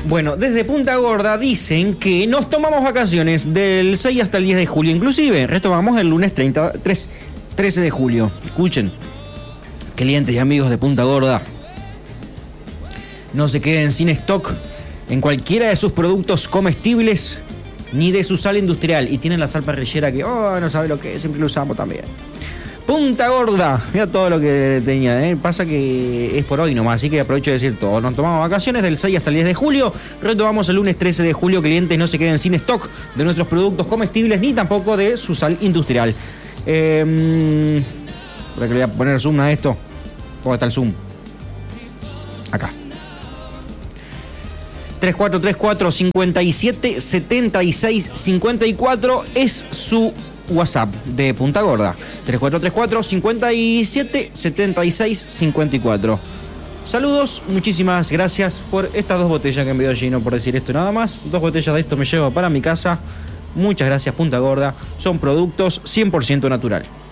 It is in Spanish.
Bueno, desde Punta Gorda dicen que nos tomamos vacaciones del 6 hasta el 10 de julio. Inclusive, retomamos el lunes 13 de julio. Escuchen, clientes y amigos de Punta Gorda, no se queden sin stock en cualquiera de sus productos comestibles ni de su sal industrial. Y tienen la sal parrillera que, no sabe lo que es, siempre lo usamos también. Punta Gorda, mira todo lo que tenía, Pasa que es por hoy nomás, así que aprovecho de decir todo. Nos tomamos vacaciones del 6 hasta el 10 de julio. Retomamos el lunes 13 de julio. Clientes, no se queden sin stock de nuestros productos comestibles ni tampoco de su sal industrial. Para que le voy a poner zoom a esto. ¿Dónde está el zoom? Acá. 3434 57 76 54 es su WhatsApp de Punta Gorda. 3434 57 76 54. Saludos, muchísimas gracias por estas 2 botellas que envió Gino, por decir esto nada más. 2 botellas de esto me llevo para mi casa. Muchas gracias, Punta Gorda. Son productos 100% natural.